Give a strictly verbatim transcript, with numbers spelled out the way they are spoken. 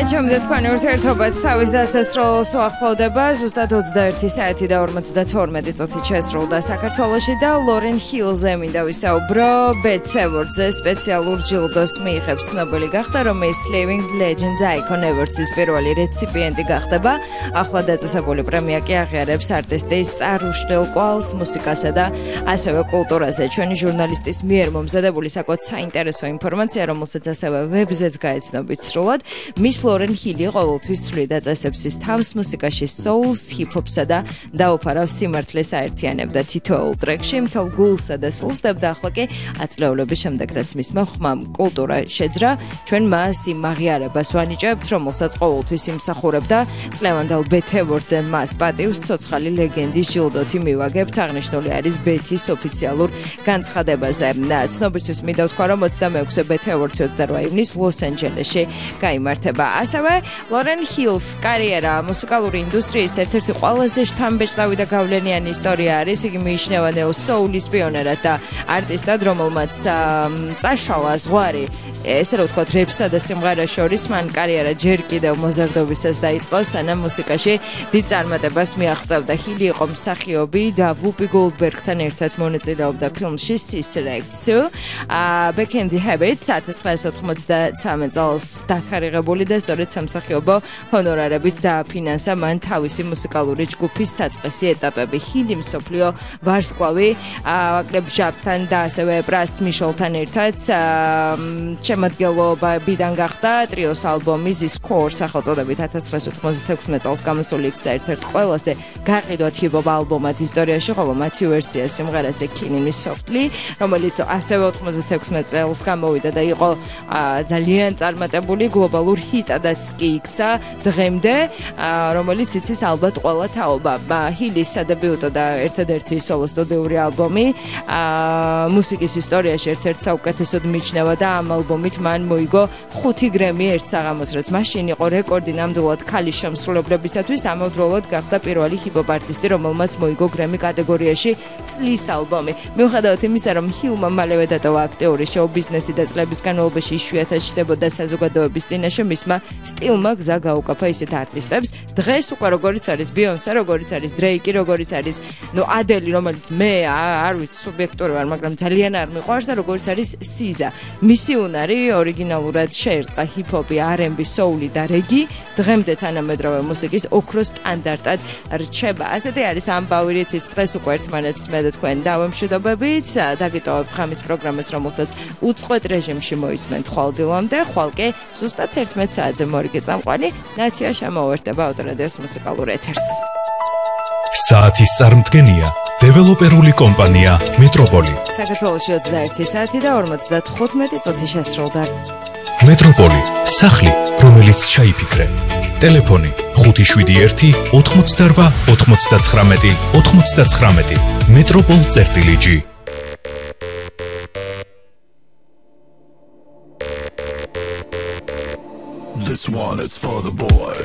ჩემი თქვენი ურთიერთობაც თავის დასასრულს უახლოვდება. ზუსტად ოცდაერთი საათი და ორმოცდათორმეტი წუთი შესრულდა საქართველოში და ლორენ ჰილზე მინდა ვისაუბრო. ბეტ ევორდზე სპეციალურ ჯილდოს მიიღებს ცნობილი გახდა, რომელიც Living Legend Icon Awards-ის პირველი რეციპიენტი გახდება. ახლა დაწესებული პრემია კი აღიარებს არტისტის წარუშნელ კვალს მუსიკასა და ასევე კულტურაზე. ჩვენი ჟურნალისტის მიერ მომზადებული საკმაოდ საინტერესო ინფორმაცია, რომელსაც ასევე ვებზეც გაეცნობით სრულად. მის ლორენ ჰილი ყოველთვის ცვლიდა დაწესებს ის თავს მუსიკაში soul-ს, hip-hop-სა და დაუფარავს სიმართლეს აერთიანებდა თითოეულ ტრეკში მთელ გულსა და სულს და ახლა კი აწლეულების შემდეგ რაც მისმა ხმამ კულტურა შეძრა, ჩვენ მას იმ აღიარებას ვანიჭებთ, რომელსაც ყოველთვის იმსახურებდა. წლევანდელ ბეტ ევორდზე მას პატივს ცოცხალი ლეგენდის ჯილდოთი მივაგებთ. აღნიშნული არის ბეთის ოფიციალურ განცხადებაზე. ცნობისთვის მინდა ვთქვა, რომ ოცდამეექვსე ბეტ ევორდსი ოცდარვა ივნისს ლოს-ანჯელესში გაიმართება. ასევე ლორენ ჰილს კარიერა მუსიკალური ინდუსტრიის ერთ-ერთი ყველაზე შთამბეჭდავი და გავლენიანი ისტორია არის. იგი მიიჩნევა ნეო soul-ის პიონერად და არტისტად, რომელმაც წაშალა ზღვარი, ესე რომ ვთქვათ, რეპსა და სიმღერას შორის. მან კარიერა ჯერ კიდევ მოზარდობისას დაიწყო, სანამ მუსიკაში დიდ წარმატებას მიაღწევდა. ჰილი იყო მსახიობი და ვუპი გოლდბერგთან ერთად მონაწილეობდა ფილმში Sister Act two. Back in the Habits ათას ცხრაასი ოთხმოცდათრამეტ წელს დათარიღებული და სწორედ სამსახიობო ჰონორარებით დააფინანსა მან თავისი მუსიკალური ჯგუფის საწყისი ეტაპები. ჰილი მსოფლიო ვარსკვლავი აკლებ ჟაბთან და ასევე პრას მიშელთან ერთად შემადგენლობიდან გახდა. ტრიოს ალბომი This Core სახელწოდებით ათას ცხრაასი ოთხმოცდათექვსმეტ წელს გამოსული იქცა ერთ-ერთ ყველაზე გაყიდვად ჰიპ-ჰოპ ალბომად ისტორიაში, ხოლო მათი ვერსია სიმღერაზე Killing Me Softly, რომელიც ასევე ოთხმოცდათექვსმეტ წელს გამოვიდა და იყო ძალიან წარმატებული გლობალურ ჰიტადაც კი იქცა დღემდე, რომელიც იცის ალბათ ყველა თაობა. ჰილის სადებიუტო და ერთადერთი სოლო სტუდიური ალბომი მუსიკის ისტორიაში ერთ-ერთ საუკეთესოდ მიიჩნევა და ამ ალბომით მან მოიგო ხუთი გრემი ერთ საღამოს, რაც მაშინ იყო რეკორდი ნამდვილად ქალის შემსრულებლებისათვის. ამავდროულად გახდა პირველი ჰიპ-ჰოპ არტისტი, რომელმაც მოიგო გრემი კატეგორიაში წლის ალბომი. მიუხედავად იმისა, რომ ჰილმა მალევე დატოვა აქტიური შოუ-ბიზნესი და წლების განმავლობაში იშვიათად ჩნდებოდა საზოგადოების წინაშე, მისმა სტილმა გზა გაუკაფა ისეთ არტისტებს. დღეს უკვე როგორიც არის ბიონსე, როგორიც არის დრეიკი, როგორიც არის ნუ ადელი, რომელიც მე არ ვიცი სუბიექტური ვარ, მაგრამ ძალიან არ მიყვარს და როგორიც არის სიზა. მისი უნარი ორიგინალურად შეერწყა ჰიპ-ჰოპი, არ εν ბი, soul-ი და რეგი. დღემდე თანამედროვე მუსიკის ოქროს სტანდარტად რჩება. ასეთი არის ამბავი, რითიც დღეს უკვე ერთმანეთს მე და თქვენ დავემშვიდობებით. დაგიტოვებთ ღამის პროგრამას, რომელსაც უწყვეტ რეჟიმში მოისმენთ ხვალდილამდე. ხვალ კი ზუსტად ერთმეტ საათზე მორიგი წამყვანი ნათია შემოუერთდება ავტორადიოს მუსიკალურ ეთერს. საათის წარმდგენია დეველოპერული კომპანია მეტროპოლი. საქართველოში ოცდაერთი საათი და ორმოცდათხუთმეტი წუთი შესრულდა. მეტროპოლი, სახლი, რომელიც ჩაიფიქრე. ტელეფონი ხუთი შვიდი ერთი ოთხმოცდარვა ოთხმოცდაცხრამეტი ოთხმოცდაცხრამეტი. მეტროპოლ წერტილი ჯი. This one is for the boys.